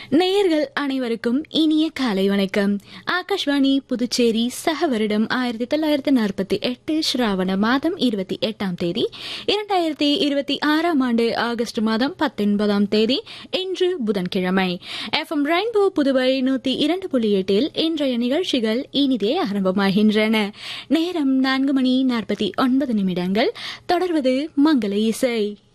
நேயர்கள் அனைவருக்கும் இனிய காலை வணக்கம். ஆகாஷ்வாணி புதுச்சேரி சக வருடம் 1948 ஸ்ராவண மாதம் 28ஆம் தேதி 2026ஆம் ஆண்டு ஆகஸ்ட் மாதம் 19ஆம் தேதி இன்று புதன்கிழமை. FM ரெயின்போ புதுவை 102.8 இன்றைய நிகழ்ச்சிகள் இனிதே ஆரம்பமாகின்றன. நேரம் 4 மணி 49 நிமிடங்கள். தொடர்வது மங்கள இசை.